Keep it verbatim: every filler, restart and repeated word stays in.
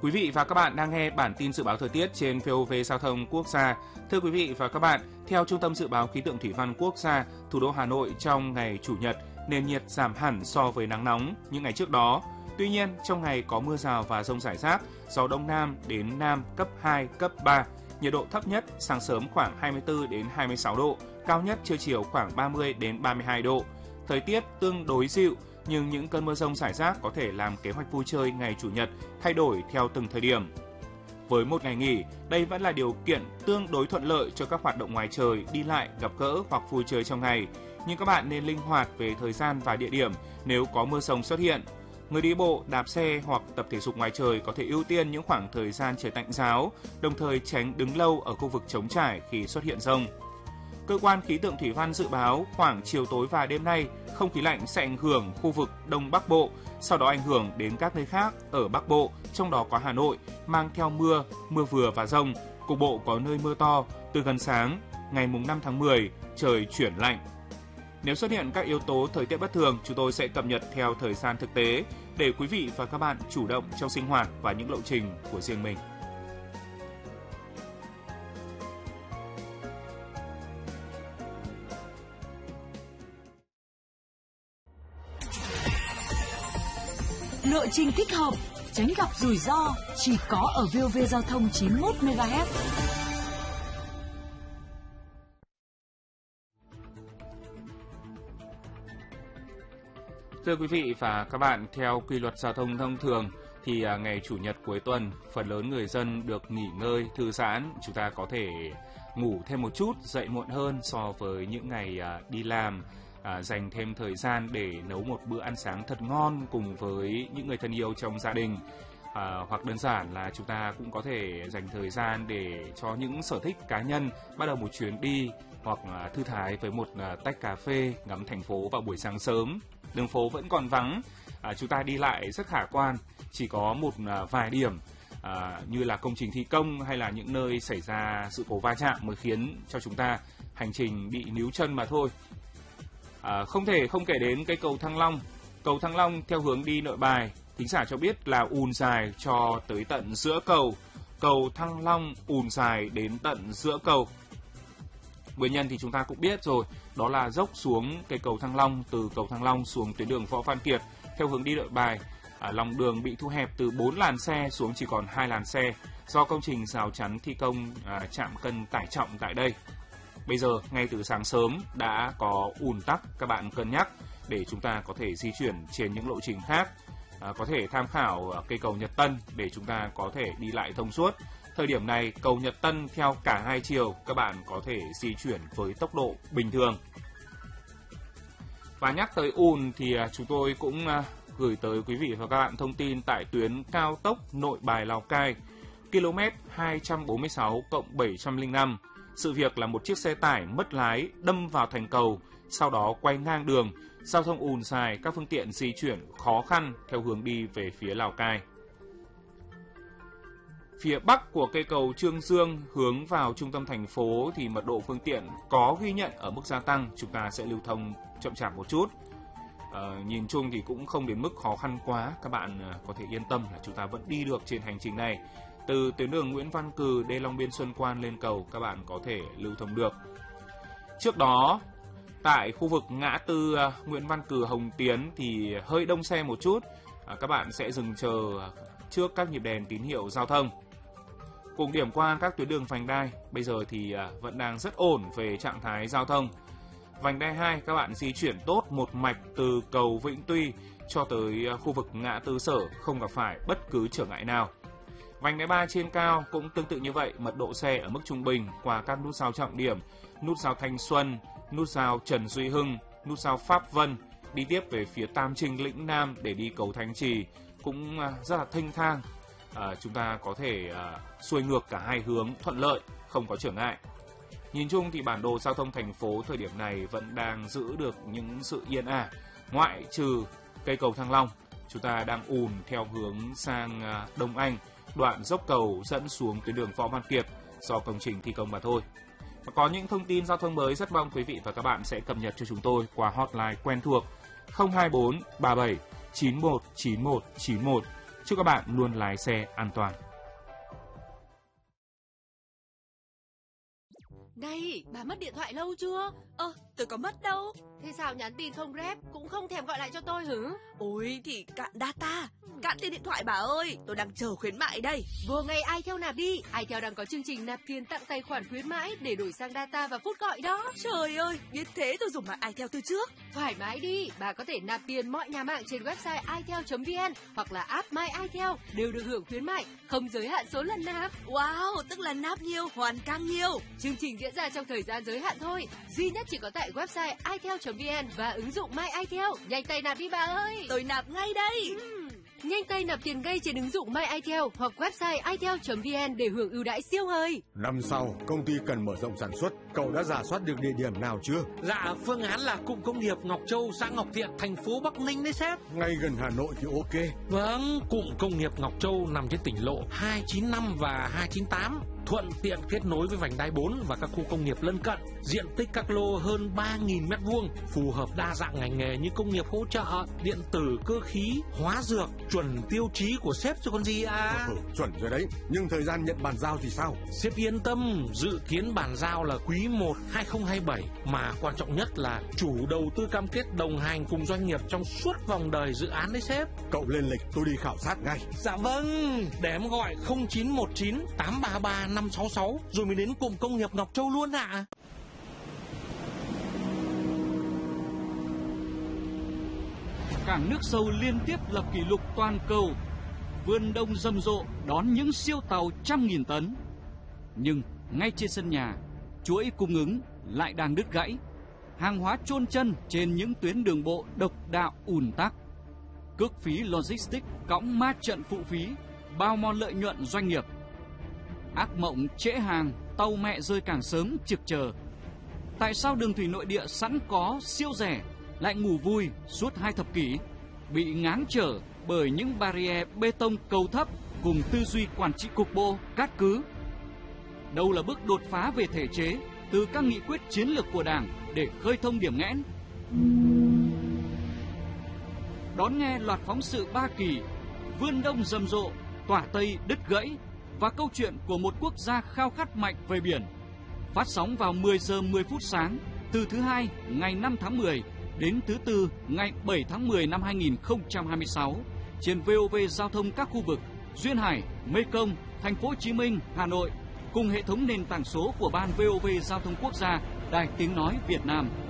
Quý vị và các bạn đang nghe bản tin dự báo thời tiết trên vê o vê Giao thông Quốc gia. Thưa quý vị và các bạn, theo Trung tâm Dự báo Khí tượng Thủy văn Quốc gia, thủ đô Hà Nội trong ngày Chủ nhật, nền nhiệt giảm hẳn so với nắng nóng những ngày trước đó. Tuy nhiên, trong ngày có mưa rào và dông rải rác, gió Đông Nam đến Nam cấp hai, cấp ba. Nhiệt độ thấp nhất sáng sớm khoảng hai mươi tư đến hai mươi sáu độ, cao nhất trưa chiều khoảng ba mươi đến ba mươi hai độ. Thời tiết tương đối dịu, nhưng những cơn mưa rông rải rác có thể làm kế hoạch vui chơi ngày Chủ nhật thay đổi theo từng thời điểm. Với một ngày nghỉ, đây vẫn là điều kiện tương đối thuận lợi cho các hoạt động ngoài trời, đi lại, gặp gỡ hoặc vui chơi trong ngày. Nhưng các bạn nên linh hoạt về thời gian và địa điểm nếu có mưa rông xuất hiện. Người đi bộ, đạp xe hoặc tập thể dục ngoài trời có thể ưu tiên những khoảng thời gian trời tạnh ráo, đồng thời tránh đứng lâu ở khu vực trống trải khi xuất hiện dông. Cơ quan khí tượng thủy văn dự báo khoảng chiều tối và đêm nay, không khí lạnh sẽ ảnh hưởng khu vực Đông Bắc Bộ, sau đó ảnh hưởng đến các nơi khác ở Bắc Bộ, trong đó có Hà Nội, mang theo mưa, mưa vừa và dông, cục bộ có nơi mưa to. Từ gần sáng, ngày năm tháng mười, trời chuyển lạnh. Nếu xuất hiện các yếu tố thời tiết bất thường, chúng tôi sẽ cập nhật theo thời gian thực tế để quý vị và các bạn chủ động trong sinh hoạt và những lộ trình của riêng mình. Lộ trình thích hợp, tránh gặp rủi ro, chỉ có ở vê o vê Giao thông chín mươi mốt mê ga héc. Thưa quý vị và các bạn, theo quy luật giao thông thông thường thì ngày Chủ nhật cuối tuần, phần lớn người dân được nghỉ ngơi, thư giãn, chúng ta có thể ngủ thêm một chút, dậy muộn hơn so với những ngày đi làm. À, dành thêm thời gian để nấu một bữa ăn sáng thật ngon cùng với những người thân yêu trong gia đình, à, hoặc đơn giản là chúng ta cũng có thể dành thời gian để cho những sở thích cá nhân, bắt đầu một chuyến đi hoặc à, thư thái với một à, tách cà phê, ngắm thành phố vào buổi sáng sớm. Đường phố vẫn còn vắng, à, chúng ta đi lại rất khả quan, chỉ có một à, vài điểm à, như là công trình thi công hay là những nơi xảy ra sự cố va chạm mới khiến cho chúng ta hành trình bị níu chân mà thôi. À, không thể không kể đến cây cầu Thăng Long. Cầu Thăng Long theo hướng đi Nội Bài, thính giả cho biết là ùn dài cho tới tận giữa cầu. Cầu Thăng Long ùn dài đến tận giữa cầu. Nguyên nhân thì chúng ta cũng biết rồi, đó là dốc xuống cây cầu Thăng Long, từ cầu Thăng Long xuống tuyến đường Võ Văn Kiệt theo hướng đi Nội Bài. À, lòng đường bị thu hẹp từ bốn làn xe xuống chỉ còn hai làn xe do công trình rào chắn thi công à, trạm cân tải trọng tại đây. Bây giờ, ngay từ sáng sớm đã có ùn tắc, các bạn cân nhắc để chúng ta có thể di chuyển trên những lộ trình khác. À, có thể tham khảo cây cầu Nhật Tân để chúng ta có thể đi lại thông suốt. Thời điểm này, cầu Nhật Tân theo cả hai chiều, các bạn có thể di chuyển với tốc độ bình thường. Và nhắc tới ùn thì chúng tôi cũng gửi tới quý vị và các bạn thông tin tại tuyến cao tốc Nội Bài Lào Cai, km hai trăm bốn mươi sáu cộng bảy trăm lẻ năm. Sự việc là một chiếc xe tải mất lái đâm vào thành cầu, sau đó quay ngang đường, giao thông ùn dài, các phương tiện di chuyển khó khăn theo hướng đi về phía Lào Cai. Phía bắc của cây cầu Trương Dương hướng vào trung tâm thành phố thì mật độ phương tiện có ghi nhận ở mức gia tăng, chúng ta sẽ lưu thông chậm chạp một chút. À, nhìn chung thì cũng không đến mức khó khăn quá, các bạn có thể yên tâm là chúng ta vẫn đi được trên hành trình này. Từ tuyến đường Nguyễn Văn Cừ, Đê Long Biên Xuân Quan lên cầu, các bạn có thể lưu thông được. Trước đó, tại khu vực ngã tư Nguyễn Văn Cừ Hồng Tiến thì hơi đông xe một chút, à, các bạn sẽ dừng chờ trước các nhịp đèn tín hiệu giao thông. Cùng điểm qua các tuyến đường vành đai, bây giờ thì vẫn đang rất ổn về trạng thái giao thông. Vành đai hai, các bạn di chuyển tốt một mạch từ cầu Vĩnh Tuy cho tới khu vực ngã tư Sở, không gặp phải bất cứ trở ngại nào. Vành đai ba trên cao cũng tương tự như vậy, mật độ xe ở mức trung bình qua các nút giao trọng điểm, nút giao Thanh Xuân, nút giao Trần Duy Hưng, nút giao Pháp Vân, đi tiếp về phía Tam Trinh Lĩnh Nam để đi cầu Thanh Trì cũng rất là thênh thang. À, chúng ta có thể à, xuôi ngược cả hai hướng thuận lợi, không có trở ngại. Nhìn chung thì bản đồ giao thông thành phố thời điểm này vẫn đang giữ được những sự yên ả, ngoại trừ cây cầu Thăng Long, chúng ta đang ùn theo hướng sang à, Đông Anh, đoạn dốc cầu dẫn xuống tuyến đường Võ Văn Kiệt do công trình thi công mà thôi. Và có những thông tin giao thông mới rất mong quý vị và các bạn sẽ cập nhật cho chúng tôi qua hotline quen thuộc không hai bốn ba bảy chín một chín một chín một Chúc các bạn luôn lái xe an toàn. Này, bà mất điện thoại lâu chưa? Ơ, tôi có mất đâu. Thế sao nhắn tin không rep, cũng không thèm gọi lại cho tôi hử? Ôi thì cạn data, cạn tiền điện thoại bà ơi, tôi đang chờ khuyến mại đây. Vừa ngày iTel nạp đi, iTel đang có chương trình nạp tiền tặng tài khoản khuyến mãi để đổi sang data và phút gọi đó. Trời ơi, biết thế tôi dùng mạng iTel từ trước. Thoải mái đi, bà có thể nạp tiền mọi nhà mạng trên website itel chấm vn hoặc là app My iTel đều được hưởng khuyến mại, không giới hạn số lần nạp. Wow, tức là nạp nhiều, hoàn càng nhiều. Chương trình diễn ra trong thời gian giới hạn thôi, duy nhất chỉ có tại website itel chấm vn và ứng dụng My iTel. Nhanh tay nạp đi bà ơi. Tôi nạp ngay đây. Uhm. Nhanh tay nạp tiền ngay trên ứng dụng My iTel hoặc website itel chấm vn để hưởng ưu đãi siêu hời. Năm sau, công ty cần mở rộng sản xuất, cậu đã rà soát được địa điểm nào chưa? Dạ, phương án là cụm công nghiệp Ngọc Châu, xã Ngọc Thiện, thành phố Bắc Ninh đấy sếp. Ngay gần Hà Nội thì ok. Vâng, cụm công nghiệp Ngọc Châu nằm trên tỉnh lộ hai chín năm và hai chín tám, thuận tiện kết nối với vành đai bốn và các khu công nghiệp lân cận. Diện tích các lô hơn ba nghìn mét vuông, phù hợp đa dạng ngành nghề như công nghiệp hỗ trợ, điện tử, cơ khí, hóa dược, chuẩn tiêu chí của sếp chứ còn gì à. Ừ, chuẩn rồi đấy, nhưng thời gian nhận bàn giao thì sao? Sếp yên tâm, dự kiến bàn giao là quý một hai không hai bảy, mà quan trọng nhất là chủ đầu tư cam kết đồng hành cùng doanh nghiệp trong suốt vòng đời dự án đấy sếp. Cậu lên lịch, tôi đi khảo sát ngay. Dạ vâng, để em gọi không chín một chín tám ba ba năm sáu sáu rồi mới đến cụm công nghiệp Ngọc Châu luôn ạ. À. Cảng nước sâu liên tiếp lập kỷ lục toàn cầu, vườn đông rầm rộ đón những siêu tàu trăm nghìn tấn. Nhưng ngay trên sân nhà, chuỗi cung ứng lại đang đứt gãy. Hàng hóa chôn chân trên những tuyến đường bộ độc đạo ùn tắc. Cước phí logistics cõng ma trận phụ phí, bao mòn lợi nhuận doanh nghiệp. Ác mộng trễ hàng, tàu mẹ rơi càng sớm trực chờ. Tại sao đường thủy nội địa sẵn có siêu rẻ lại ngủ vui suốt hai thập kỷ, bị ngáng trở bởi những barrier bê tông cầu thấp cùng tư duy quản trị cục bộ, cát cứ? Đâu là bước đột phá về thể chế từ các nghị quyết chiến lược của Đảng để khơi thông điểm nghẽn? Đón nghe loạt phóng sự ba kỳ, vươn đông rầm rộ, tỏa tây đứt gãy và câu chuyện của một quốc gia khao khát mạnh về biển. Phát sóng vào mười giờ mười phút sáng từ thứ hai ngày năm tháng mười đến thứ tư ngày bảy tháng mười năm hai nghìn không trăm hai mươi sáu trên vê o vê Giao thông các khu vực Duyên Hải, Mekong, Thành phố Hồ Chí Minh, Hà Nội cùng hệ thống nền tảng số của Ban vê o vê Giao thông Quốc gia, Đài Tiếng nói Việt Nam.